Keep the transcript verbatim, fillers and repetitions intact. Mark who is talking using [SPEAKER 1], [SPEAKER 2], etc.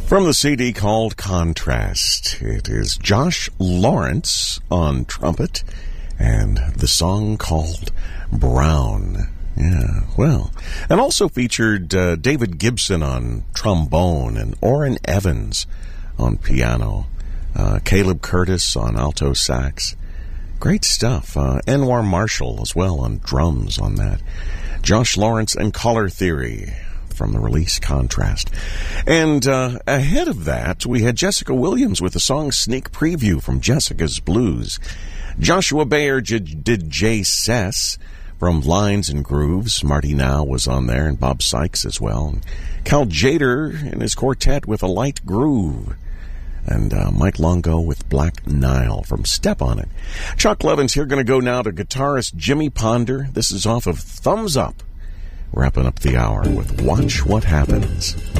[SPEAKER 1] From the C D called Contrast, it is Josh Lawrence on trumpet and the song called Brown. Yeah, well, and also featured uh, David Gibson on trombone and Orrin Evans on piano, uh, Caleb Curtis on alto sax. Great stuff. Uh, Anwar Marshall as well on drums on that. Josh Lawrence and Color Theory from the release Contrast. And uh, ahead of that, we had Jessica Williams with the song Sneak Preview from Jessica's Blues. Joshua Bayer j- did Jay Sess from Lines and Grooves. Marty Now was on there, and Bob Sykes as well. And Cal Jader and his quartet with A Light Groove. And uh, Mike Longo with Black Nile from Step On It. Chuck Levin's here. Going to go now to guitarist Jimmy Ponder. This is off of Thumbs Up. Wrapping up the hour with Watch What Happens.